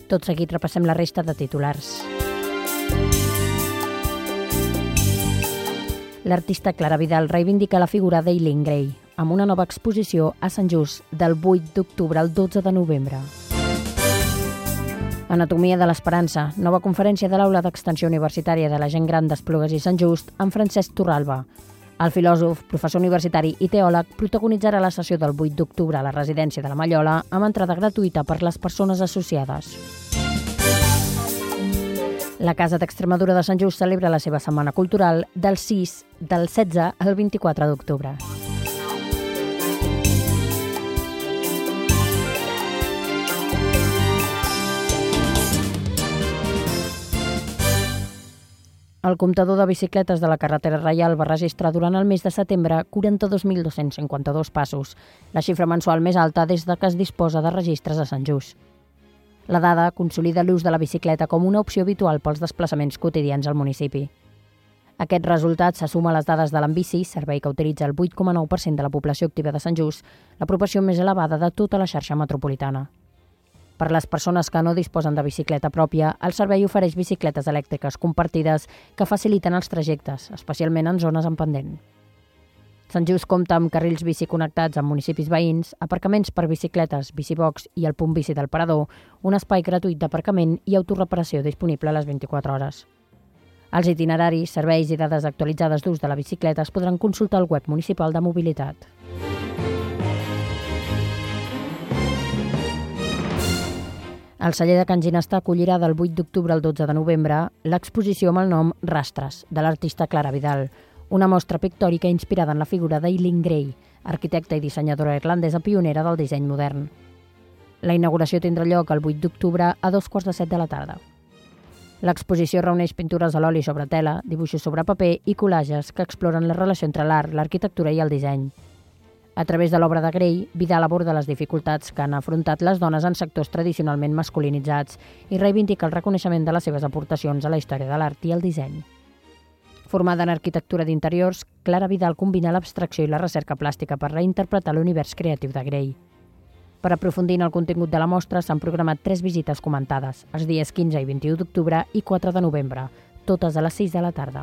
Tot seguit repassem la resta de titulars. L'artista Clara Vidal reivindica la figura d'Eileen Gray amb una nova exposició a Sant Just del 8 d'octubre al 12 de novembre. Anatomia de l'Esperança, nova conferència de l'Aula d'Extensió Universitària de la Gent Gran d'Esplugues i Sant Just amb Francesc Torralba. El filòsof, professor universitari i teòleg protagonitzarà la sessió del 8 d'octubre a la residència de la Mallola amb entrada gratuïta per les persones associades. La Casa d'Extremadura de Sant Just celebra la seva setmana cultural del 16 al 24 d'octubre. El comptador de bicicletes de la carretera Reial va registrar durant el mes de setembre 42.252 passos, la xifra mensual més alta des que es disposa de registres a Sant Just. La dada consolida l'ús de la bicicleta com una opció habitual pels desplaçaments quotidians al municipi. Aquest resultat se suma a les dades de l'Enbici, servei que utilitza el 8,9% de la població activa de Sant Just, la proporció més elevada de tota la xarxa metropolitana. Per a les persones que no disposen de bicicleta pròpia, el servei ofereix bicicletes elèctriques compartides que faciliten els trajectes, especialment en zones en pendent. Sant Just compta amb carrils bici connectats amb municipis veïns, aparcaments per bicicletes, bicibox i el punt bici del Parador, un espai gratuït d'aparcament i autoreparació disponible a les 24 hores. Els itineraris, serveis i dades actualitzades d'ús de la bicicleta es podran consultar al web municipal de mobilitat. El celler de Can Ginestà acollirà del 8 d'octubre al 12 de novembre l'exposició amb el nom Rastres, de l'artista Clara Vidal, una mostra pictòrica inspirada en la figura d'Eileen Gray, arquitecta i dissenyadora irlandesa pionera del disseny modern. La inauguració tindrà lloc el 8 d'octubre a 2:15 de la tarda. L'exposició reuneix pintures a l'oli sobre tela, dibuixos sobre paper i collages que exploren la relació entre l'art, l'arquitectura i el disseny. A través de l'obra de Gray, Vidal aborda les dificultats que han afrontat les dones en sectors tradicionalment masculinitzats i reivindica el reconeixement de les seves aportacions a la història de l'art i el disseny. Formada en arquitectura d'interiors, Clara Vidal combina l'abstracció i la recerca plàstica per reinterpretar l'univers creatiu de Gray. Per aprofundir en el contingut de la mostra s'han programat 3 visites comentades, els dies 15 i 21 d'octubre i 4 de novembre, totes a les 6 de la tarda.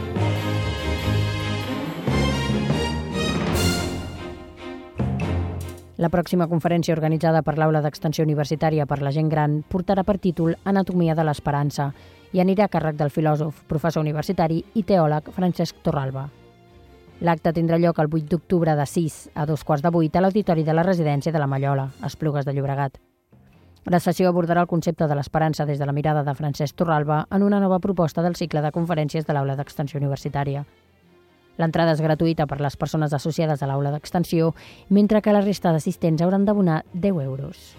La pròxima conferència organitzada per l'Aula d'Extensió Universitària per la Gent Gran portarà per títol Anatomia de l'Esperança i anirà a càrrec del filòsof, professor universitari i teòleg Francesc Torralba. L'acte tindrà lloc el 8 d'octubre de 6 a 7:15 a l'auditori de la residència de la Mallola, a Esplugues de Llobregat. La sessió abordarà el concepte de l'esperança des de la mirada de Francesc Torralba en una nova proposta del cicle de conferències de l'Aula d'Extensió Universitària. L'entrada és gratuïta per a les persones associades a l'Aula d'Extensió, mentre que la resta d'assistents hauran d'abonar 10 euros.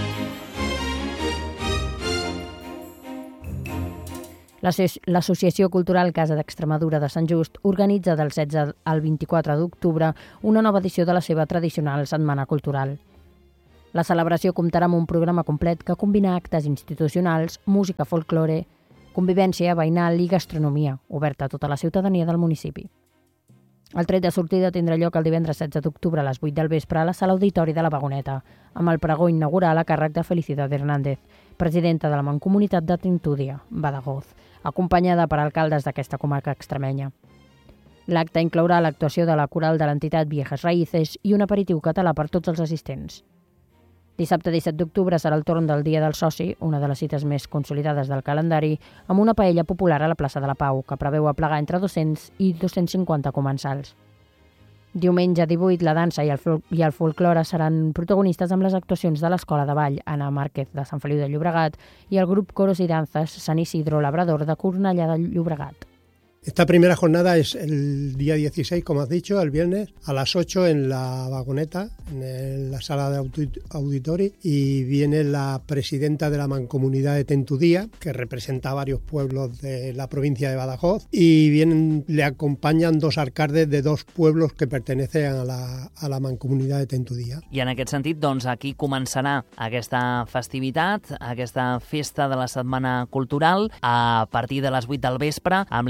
L'Associació Cultural Casa d'Extremadura de Sant Just organitza del 16 al 24 d'octubre una nova edició de la seva tradicional Setmana Cultural. La celebració comptarà amb un programa complet que combina actes institucionals, música folklore, convivència veïnal i gastronomia, oberta a tota la ciutadania del municipi. El tret de sortida tindrà lloc el divendres 16 d'octubre a les 8 del vespre a la sala auditori de la Vagoneta, amb el pregó inaugural a càrrec de Felicidad Hernández, presidenta de la Mancomunitat de Tintúdia, Badajoz, acompanyada per alcaldes d'aquesta comarca extremenya. L'acte inclourà l'actuació de la coral de l'entitat Viejas Raíces i un aperitiu català per tots els assistents. Dissabte 17 d'octubre serà el torn del Dia del Soci, una de les cites més consolidades del calendari, amb una paella popular a la plaça de la Pau, que preveu aplegar entre 200 i 250 comensals. Diumenge 18, la dansa i el folklore seran protagonistes amb les actuacions de l'Escola de Ball Ana Márquez de Sant Feliu de Llobregat i el grup Coros y Danzas San Isidro Labrador de Cornellà de Llobregat. Esta primera jornada es el día 16, como has dicho, el viernes, a las 8 en la Vagoneta, en la sala de auditori, y viene la presidenta de la Mancomunidad de Tentudía, que representa a varios pueblos de la provincia de Badajoz, y le acompañan 2 alcaldes de 2 pueblos que pertenecen a la Mancomunidad de Tentudía. I en aquest sentit, doncs, aquí començarà aquesta festivitat, aquesta festa de la Setmana Cultural, a partir de les 8 del vespre, amb l'inici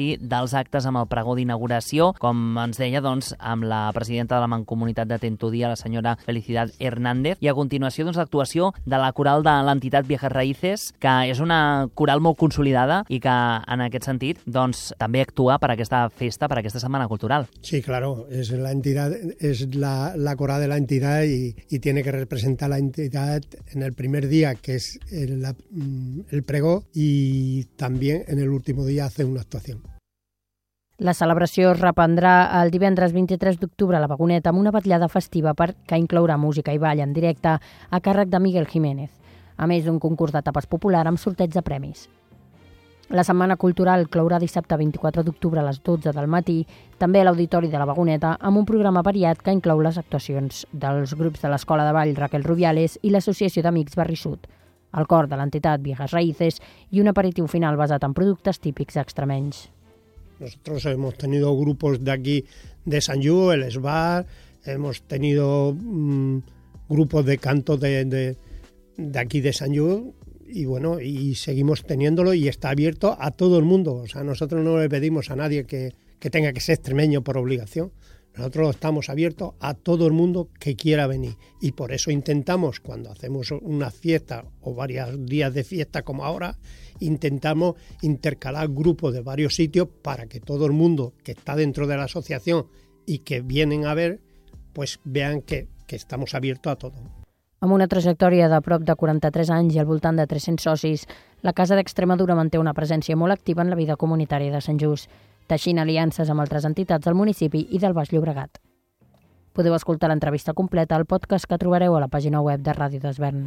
gaudir dels actes amb el pregó d'inauguració, com ens deia, doncs, amb la presidenta de la Mancomunitat de Tentudía, la senyora Felicidad Hernández, i a continuació, doncs, l'actuació de la coral de l'entitat Viejas Raíces, que és una coral molt consolidada i que, en aquest sentit, doncs, també actua per aquesta festa, per aquesta Setmana Cultural. Sí, claro, es la coral de la entidad y tiene que representar la entidad en el primer día, que es el pregó, y también en el último día hace una actuación. La celebració es reprendrà el divendres 23 d'octubre a la Vagoneta amb una vetllada festiva que inclourà música i ball en directe a càrrec de Miguel Jiménez, a més d'un concurs de tapes popular amb sorteig de premis. La Setmana Cultural clourà dissabte 24 d'octubre a les 12 del matí, també a l'Auditori de la Vagoneta, amb un programa variat que inclou les actuacions dels grups de l'Escola de Ball Raquel Rubiales i l'Associació d'Amics Barri Sud, el cor de l'entitat Viejas Raíces i un aperitiu final basat en productes típics extremenys. Nosotros hemos tenido grupos de aquí de Sant Just, el Esbar, hemos tenido grupos de canto de aquí de Sant Just y bueno, y seguimos teniéndolo y está abierto a todo el mundo. O sea, nosotros no le pedimos a nadie que tenga que ser extremeño por obligación. Nosotros estamos abiertos a todo el mundo que quiera venir y por eso intentamos, cuando hacemos una fiesta o varios días de fiesta como ahora, intentamos intercalar grupos de varios sitios para que todo el mundo que está dentro de la asociación y que vienen a ver, pues vean que estamos abiertos a todo. Amb una trajectòria de prop de 43 anys i al voltant de 300 socis, la Casa d'Extremadura manté una presència molt activa en la vida comunitària de Sant Just, teixint aliances amb altres entitats del municipi i del Baix Llobregat. Podeu escoltar l'entrevista completa al podcast que trobareu a la pàgina web de Ràdio d'Esvern.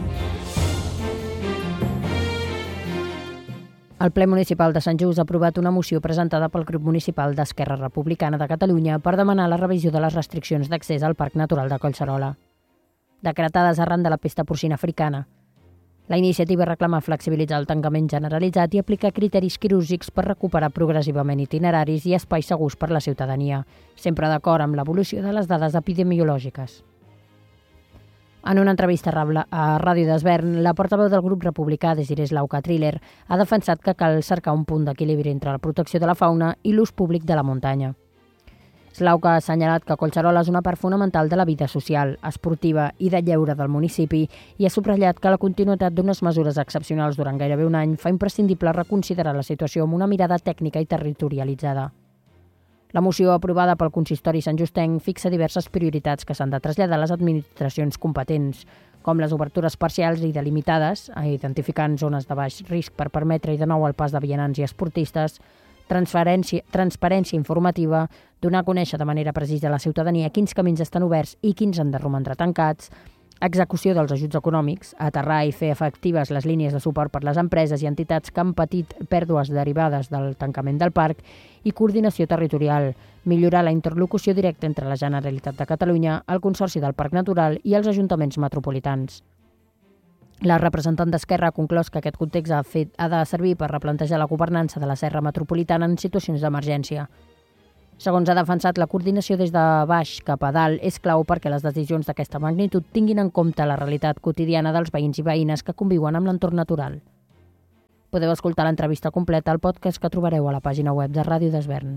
El ple municipal de Sant Just ha aprovat una moció presentada pel grup municipal d'Esquerra Republicana de Catalunya per demanar la revisió de les restriccions d'accés al Parc Natural de Collserola, decretades arran de la pesta porcina africana. La iniciativa reclama flexibilitzar el tancament generalitzat i aplicar criteris quirúrgics per recuperar progressivament itineraris i espais segurs per a la ciutadania, sempre d'acord amb l'evolució de les dades epidemiològiques. En una entrevista a Ràdio d'Esvern, la portaveu del grup republicà, Desiree Lauca-Triller, ha defensat que cal cercar un punt d'equilibri entre la protecció de la fauna i l'ús públic de la muntanya. Slauca ha assenyalat que Collserola és una part fonamental de la vida social, esportiva i de lleure del municipi i ha subratllat que la continuïtat d'unes mesures excepcionals durant gairebé un any fa imprescindible reconsiderar la situació amb una mirada tècnica i territorialitzada. La moció aprovada pel consistori santjustenc fixa diverses prioritats que s'han de traslladar a les administracions competents, com les obertures parcials i delimitades, identificant zones de baix risc per permetre de nou el pas de vianants i esportistes, transparència informativa, donar a conèixer de manera precisa a la ciutadania quins camins estan oberts i quins han de romandre tancats, execució dels ajuts econòmics, aterrar i fer efectives les línies de suport per les empreses i entitats que han patit pèrdues derivades del tancament del parc i coordinació territorial, millorar la interlocució directa entre la Generalitat de Catalunya, el Consorci del Parc Natural i els ajuntaments metropolitans. La representant d'Esquerra ha conclòs que aquest context ha de servir per replantejar la governança de la Serra Metropolitana en situacions d'emergència. Segons ha defensat, la coordinació des de baix cap a dalt és clau perquè les decisions d'aquesta magnitud tinguin en compte la realitat quotidiana dels veïns i veïnes que conviuen amb l'entorn natural. Podeu escoltar l'entrevista completa al podcast que trobareu a la pàgina web de Ràdio d'Esvern.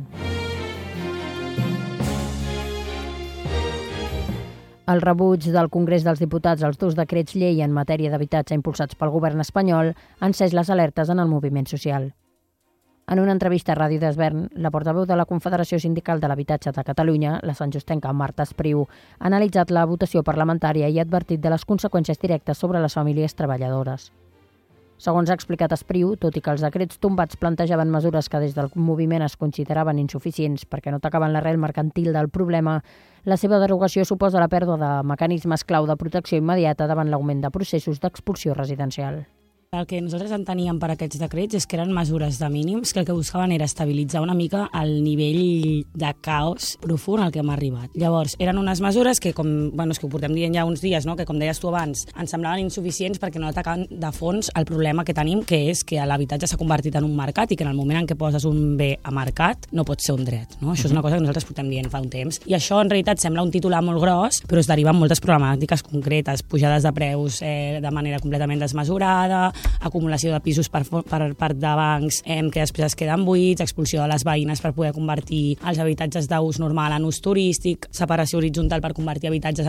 El rebuig del Congrés dels Diputats als 2 decrets llei en matèria d'habitatge impulsats pel govern espanyol ha encès les alertes en el moviment social. En una entrevista a Ràdio d'Esvern, la portaveu de la Confederació Sindical de l'Habitatge de Catalunya, la santjustenca Marta Espriu, ha analitzat la votació parlamentària i ha advertit de les conseqüències directes sobre les famílies treballadores. Segons ha explicat Espriu, tot i que els decrets tombats plantejaven mesures que des del moviment es consideraven insuficients perquè no tocaven l'arrel mercantil del problema, la seva derogació suposa la pèrdua de mecanismes clau de protecció immediata davant l'augment de processos d'expulsió residencial. El que nosaltres enteníem per aquests decrets és que eren mesures de mínims que el que buscaven era estabilitzar una mica el nivell de caos profund al que hem arribat. Llavors, eren unes mesures que, és que ho portem dient ja uns dies, no? Que com deies tu abans, ens semblaven insuficients perquè no atacaven de fons el problema que tenim, que és que l'habitatge s'ha convertit en un mercat i que en el moment en què poses un bé a mercat no pot ser un dret. No? Això és una cosa que nosaltres portem dient fa un temps. I això, en realitat, sembla un titular molt gros, però es deriva en moltes problemàtiques concretes, pujades de preus de manera completament desmesurada, acumulació de pisos per part de bancs que després es queden buits, expulsió de les veïnes per poder convertir els habitatges d'ús normal en ús turístic, separació horitzontal per convertir habitatges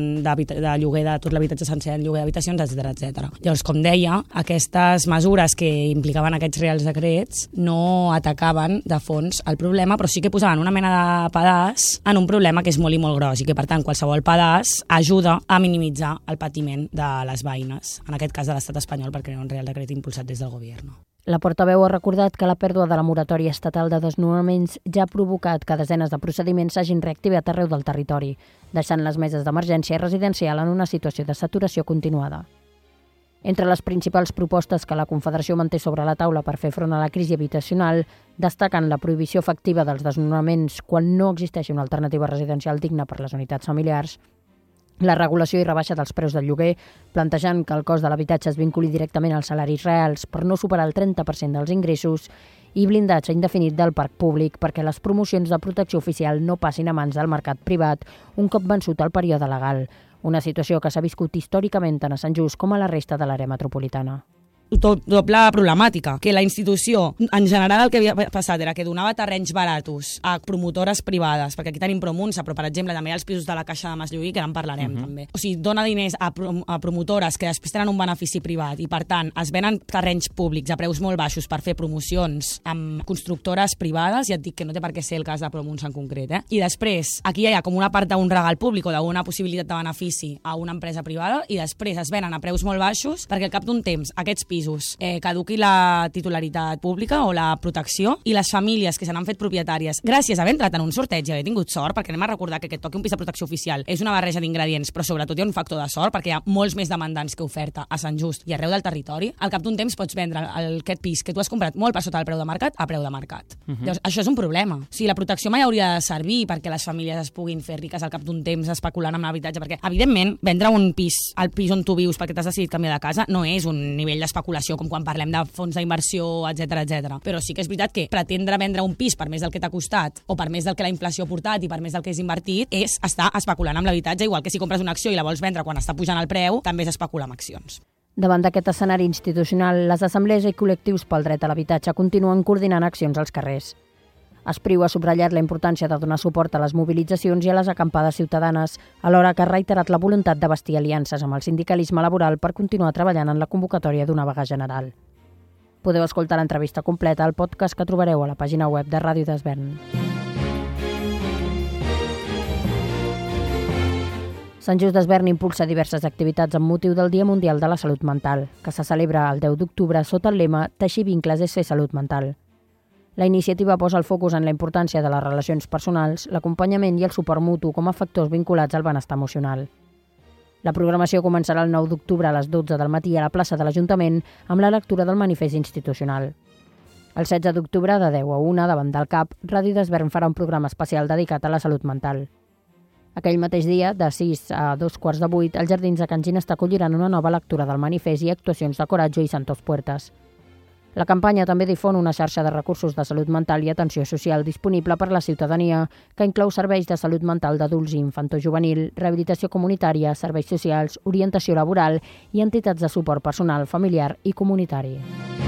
de lloguer de tot l'habitatge sencer en lloguer d'habitacions, etc. Llavors, com deia, aquestes mesures que implicaven aquests reals decrets no atacaven de fons el problema, però sí que posaven una mena de pedaç en un problema que és molt i molt gros i que, per tant, qualsevol pedaç ajuda a minimitzar el patiment de les veïnes, en aquest cas de l'estat espanyol, perquè era un real decret impulsat des del govern. La portaveu ha recordat que la pèrdua de la moratòria estatal de desnonaments ja ha provocat que desenes de procediments s'hagin reactivat arreu del territori, deixant les meses d'emergència residencial en una situació de saturació continuada. Entre les principals propostes que la Confederació manté sobre la taula per fer front a la crisi habitacional, destaquen la prohibició efectiva dels desnonaments quan no existeixi una alternativa residencial digna per les unitats familiars, la regulació i rebaixa dels preus del lloguer, plantejant que el cost de l'habitatge es vinculi directament als salaris reals per no superar el 30% dels ingressos, i blindatge indefinit del parc públic perquè les promocions de protecció oficial no passin a mans del mercat privat un cop vençut el període legal, una situació que s'ha viscut històricament tant a Sant Just com a la resta de l'àrea metropolitana. Doble problemàtica, que la institució, en general el que havia passat era que donava terrenys baratos a promotores privades, perquè aquí tenim Promunsa, però per exemple també hi ha els pisos de la Caixa de Masllubí, que ara en parlarem també. O sigui, dona diners a promotores que després tenen un benefici privat i per tant es venen terrenys públics a preus molt baixos per fer promocions amb constructores privades, ja et dic que no té per què ser el cas de Promunsa en concret, I després, aquí hi ha com una part d'un regal públic o d'una possibilitat de benefici a una empresa privada i després es venen a preus molt baixos perquè al cap d'un temps aquests pisos caduqui la titularitat pública o la protecció i les famílies que se n'han fet propietàries gràcies a haver entrat en un sorteig i haver tingut sort, perquè anem a recordar que toqui un pis de protecció oficial és una barreja d'ingredients, però sobretot hi ha un factor de sort perquè hi ha molts més demandants que oferta a Sant Just i arreu del territori. Al cap d'un temps pots vendre aquest pis que tu has comprat molt per sota del preu de mercat a preu de mercat. Llavors, això és un problema. O sigui, la protecció mai hauria de servir perquè les famílies es puguin fer riques al cap d'un temps especulant amb l'habitatge, perquè evidentment vendre un pis al pis on tu vius perquè t'has decidit canviar de casa no és un nivell d'especulació com quan parlem de fons d'inversió, etc. Però sí que és veritat que pretendre vendre un pis per més del que t'ha costat o per més del que la inflació ha portat i per més del que és invertit és estar especulant amb l'habitatge, igual que si compres una acció i la vols vendre quan està pujant el preu, també és especular amb accions. Davant d'aquest escenari institucional, les assemblees i col·lectius pel dret a l'habitatge continuen coordinant accions als carrers. Espriu ha subratllat la importància de donar suport a les mobilitzacions i a les acampades ciutadanes, alhora que ha reiterat la voluntat de bastir aliances amb el sindicalisme laboral per continuar treballant en la convocatòria d'una vaga general. Podeu escoltar l'entrevista completa al podcast que trobareu a la pàgina web de Ràdio Desvern. Sant Just Desvern impulsa diverses activitats amb motiu del Dia Mundial de la Salut Mental, que se celebra el 10 d'octubre sota el lema Teixir vincles és fer salut mental. La iniciativa posa el focus en la importància de les relacions personals, l'acompanyament i el suport mutu com a factors vinculats al benestar emocional. La programació començarà el 9 d'octubre a les 12 del matí a la plaça de l'Ajuntament amb la lectura del manifest institucional. El 16 d'octubre, de 10 a 1, davant del CAP, Ràdio Desvern farà un programa especial dedicat a la salut mental. Aquell mateix dia, de 6 a 2:15, els Jardins de Can Ginestà acolliran una nova lectura del manifest i actuacions de Coratge i Santos Puertas. La campanya també difon una xarxa de recursos de salut mental i atenció social disponible per a la ciutadania, que inclou serveis de salut mental d'adults i infantojuvenil, rehabilitació comunitària, serveis socials, orientació laboral i entitats de suport personal, familiar i comunitari.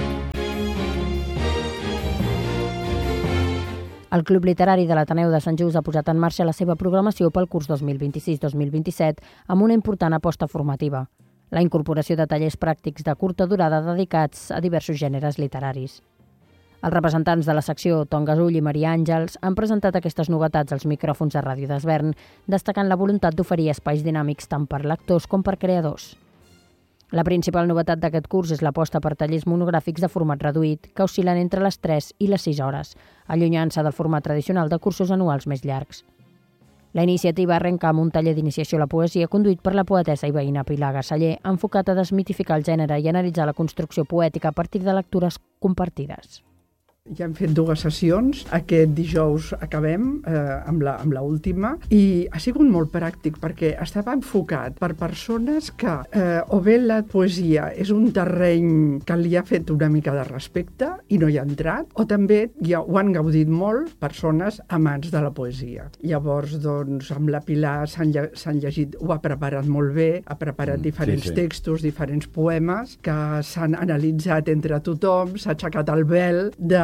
El Club Literari de l'Ateneu de Sant Just ha posat en marxa la seva programació pel curs 2026-2027 amb una important aposta formativa, la incorporació de tallers pràctics de curta durada dedicats a diversos gèneres literaris. Els representants de la secció Ton Gasull i Maria Àngels han presentat aquestes novetats als micròfons de Ràdio Desvern, destacant la voluntat d'oferir espais dinàmics tant per lectors com per creadors. La principal novetat d'aquest curs és l'aposta per tallers monogràfics de format reduït, que oscil·len entre les 3 i les 6 hores, allunyant-se del format tradicional de cursos anuals més llargs. La iniciativa arrenca amb un taller d'iniciació a la poesia conduït per la poetessa i veïna Pilar Gassaller, enfocat a desmitificar el gènere i analitzar la construcció poètica a partir de lectures compartides. Ja hem fet 2 sessions. Aquest dijous acabem amb l'última i ha sigut molt pràctic perquè estava enfocat per persones que o bé la poesia és un terreny que li ha fet una mica de respecte i no hi ha entrat, o també ja ho han gaudit molt persones amants de la poesia. Llavors, doncs, amb la Pilar s'han llegit, ho ha preparat molt bé, ha preparat diferents textos, diferents poemes que s'han analitzat entre tothom, s'ha aixecat el vel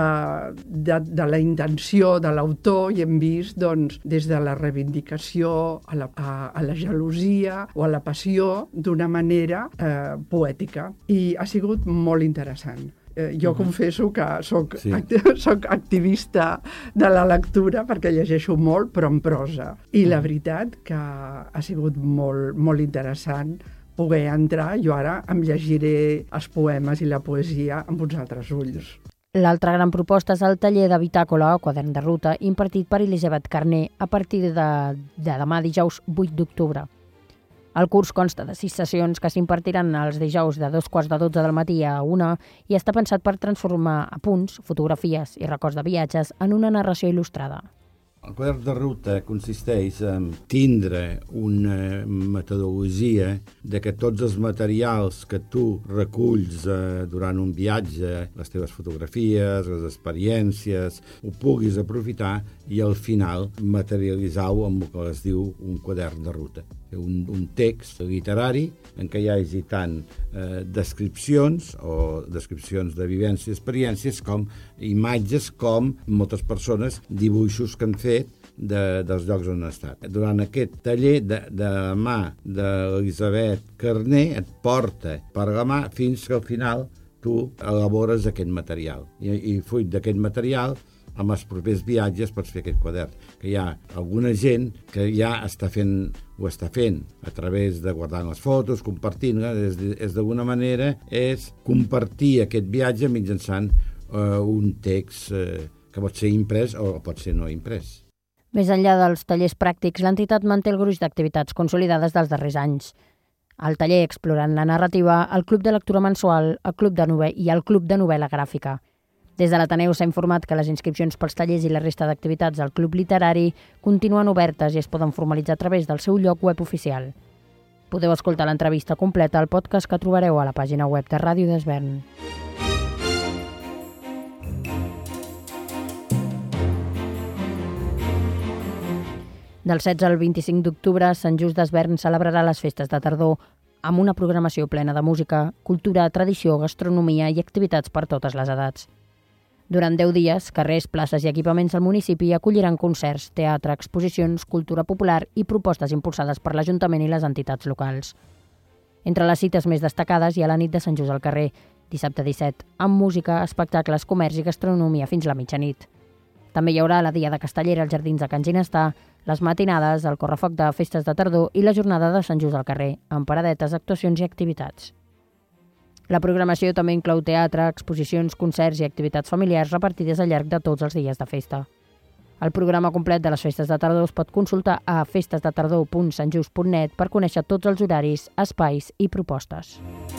de la intenció de l'autor i hem vist doncs, des de la reivindicació a la gelosia o a la passió d'una manera poètica. I ha sigut molt interessant. Jo confesso que soc activista de la lectura perquè llegeixo molt, però en prosa. I la veritat que ha sigut molt, molt interessant poder entrar. Jo ara em llegiré els poemes i la poesia amb uns altres ulls. L'altra gran proposta és el taller de bitàcola o quadern de ruta impartit per Elisabet Carné a partir de demà dijous 8 d'octubre. El curs consta de 6 sessions que s'impartiran els dijous de 2:15 del matí a 1 i està pensat per transformar apunts, fotografies i records de viatges en una narració il·lustrada. El quadern de ruta consisteix en tindre una metodologia de que tots els materials que tu reculls durant un viatge, les teves fotografies, les experiències, ho puguis aprofitar i al final materialitzar-ho amb el que es diu un quadern de ruta. Un text literari en què hi hagi tant descripcions o descripcions de vivències i experiències com imatges, com moltes persones dibuixos que han fet dels llocs on han estat. Durant aquest taller de mà d'Elisabet Carné et porta per la mà fins que al final tu elabores aquest material. I fruit d'aquest material amb els propers viatges pots fer aquest quadern, que hi ha alguna gent que ja ho està fent a través de guardar les fotos, compartint-la, d'alguna manera és compartir aquest viatge mitjançant un text que pot ser imprès o pot ser no imprès. Més enllà dels tallers pràctics, l'entitat manté el gruix d'activitats consolidades dels darrers anys. El taller Explorant la narrativa, el Club de Lectura Mensual, el Club de i el Club de Novel·la Gràfica. Des de l'Ateneu s'ha informat que les inscripcions pels tallers i la resta d'activitats del Club Literari continuen obertes i es poden formalitzar a través del seu lloc web oficial. Podeu escoltar l'entrevista completa al podcast que trobareu a la pàgina web de Ràdio d'Esvern. Del 16 al 25 d'octubre, Sant Just d'Esvern celebrarà les festes de tardor amb una programació plena de música, cultura, tradició, gastronomia i activitats per totes les edats. Durant 10 dies, carrers, places i equipaments del municipi acolliran concerts, teatre, exposicions, cultura popular i propostes impulsades per l'Ajuntament i les entitats locals. Entre les cites més destacades hi ha la nit de Sant Just al carrer, dissabte 17, amb música, espectacles, comerç i gastronomia fins la mitjanit. També hi haurà la Diada Castellera als Jardins de Can Ginestà, les matinades, el correfoc de festes de tardor i la jornada de Sant Just al carrer, amb paradetes, actuacions i activitats. La programació també inclou teatre, exposicions, concerts i activitats familiars repartides al llarg de tots els dies de festa. El programa complet de les festes de tardor es pot consultar a festesdetardor.santjust.net per conèixer tots els horaris, espais i propostes.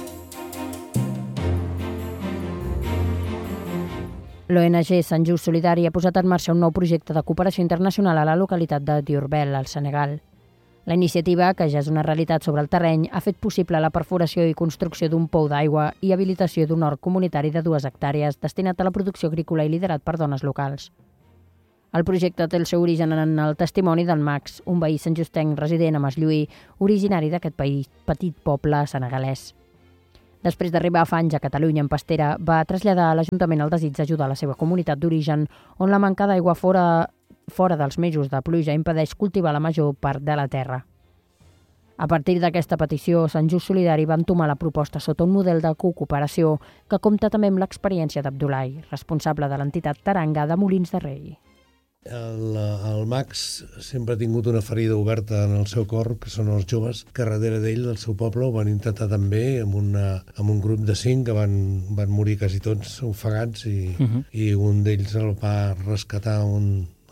L'ONG Sant Just Solidari ha posat en marxa un nou projecte de cooperació internacional a la localitat de Diourbel, al Senegal. La iniciativa, que ja és una realitat sobre el terreny, ha fet possible la perforació i construcció d'un pou d'aigua i habilitació d'un hort comunitari de 2 hectàrees destinat a la producció agrícola i liderat per dones locals. El projecte té el seu origen en el testimoni del Max, un veí santjustenc resident a Maslluí, originari d'aquest petit poble senegalès. Després d'arribar fa anys a Catalunya en pastera, va traslladar a l'Ajuntament el desig d'ajudar la seva comunitat d'origen, on la manca d'aigua fora dels mesos de pluja impedeix cultivar la major part de la terra. A partir d'aquesta petició, Sant Just Solidari va entomar la proposta sota un model de cooperació que compta també amb l'experiència d'Abdulai, responsable de l'entitat Taranga de Molins de Rei. El Max sempre ha tingut una ferida oberta en el seu cor, que són els joves que darrere d'ell, del seu poble, ho van intentar també amb un grup de 5 que van morir quasi tots ofegats i un d'ells el va rescatar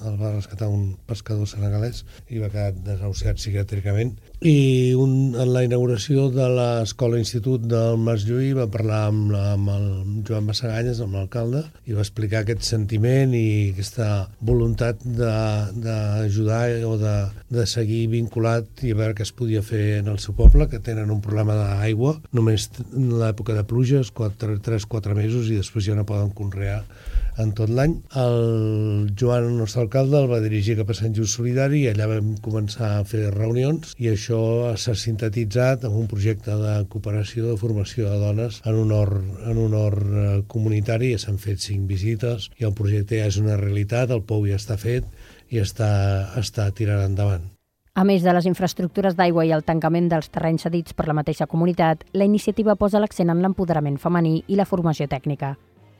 el va rescatar un pescador senegalès i va quedar desahuciat psiquiàtricament. I en la inauguració de l'escola-institut del Mas Llull va parlar amb el Joan Bassaganyes, amb l'alcalde, i va explicar aquest sentiment i aquesta voluntat d'ajudar o de seguir vinculat i a veure què es podia fer en el seu poble, que tenen un problema d'aigua, només en l'època de pluges, 3-4 mesos, i després ja no poden conrear en tot l'any. El Joan, el nostre alcalde, el va dirigir cap a Sant Just Solidari i allà vam començar a fer reunions i això s'ha sintetitzat en un projecte de cooperació, de formació de dones en un hort comunitari. S'han fet 5 visites i el projecte ja és una realitat, el POU ja està fet i està tirant endavant. A més de les infraestructures d'aigua i el tancament dels terrenys cedits per la mateixa comunitat, la iniciativa posa l'accent en l'empoderament femení i la formació tècnica.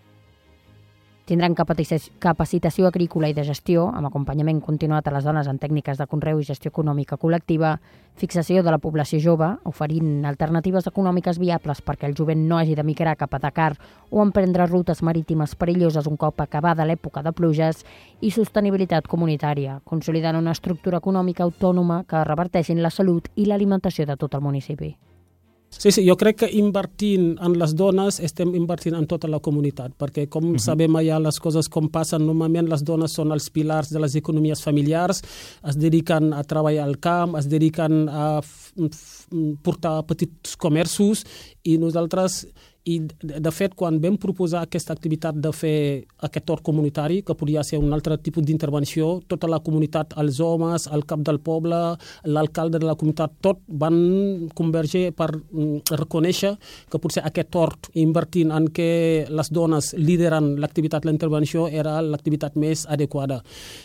Tindran capacitació agrícola i de gestió, amb acompanyament continuat a les dones en tècniques de conreu i gestió econòmica col·lectiva, fixació de la població jove, oferint alternatives econòmiques viables perquè el jovent no hagi de migrar cap a Dakar o emprendre rutes marítimes perilloses un cop acabada l'època de pluges, i sostenibilitat comunitària, consolidant una estructura econòmica autònoma que reverteixi en la salut i l'alimentació de tot el municipi. Sí, jo crec que invertint en les dones estem invertint en tota la comunitat, perquè com sabem ja les coses com passen, normalment les dones són els pilars de les economies familiars, es dediquen a treballar al camp, es dediquen a portar petits comerços i nosaltres, i de fet quan vam proposar aquesta activitat de fer aquest hort comunitari, que podria ser un altre tipus d'intervenció, tota la comunitat, els homes, el cap del poble, l'alcalde de la comunitat, tot van convergir per reconèixer que potser aquest hort invertint en què les dones lideren l'activitat, la intervenció, era l'activitat més adequada.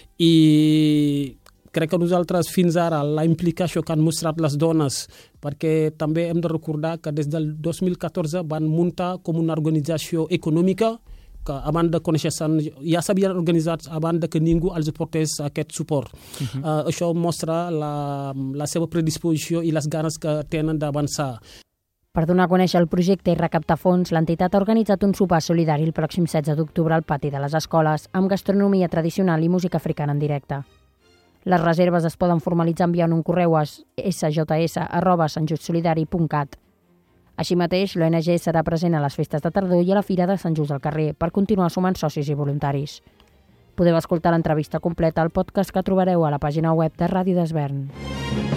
I crec que nosaltres fins ara la implicació que han mostrat les dones, perquè també hem de recordar que des del 2014 van muntar com una organització econòmica que abans de conèixer-se ja s'havien organitzat abans de que ningú els portés aquest suport. Això mostra la seva predisposició i les ganes que tenen d'avançar. Per donar a conèixer el projecte i recaptar fons, l'entitat ha organitzat un sopar solidari el pròxim 16 d'octubre al pati de les escoles amb gastronomia tradicional i música africana en directe. Les reserves es poden formalitzar enviant un correu a sjs@santjustsolidari.cat. Així mateix, l'ONG serà present a les festes de tardor i a la Fira de Sant Just al Carrer per continuar sumant socis i voluntaris. Podeu escoltar l'entrevista completa al podcast que trobareu a la pàgina web de Ràdio d'Esvern.